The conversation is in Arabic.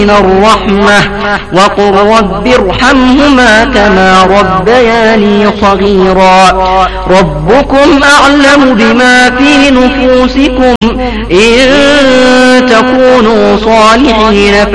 الرحمة وقل رب ارحمهما كما ربياني صغيرا ربكم أعلم بما في نفوسكم إن تكونوا صالحين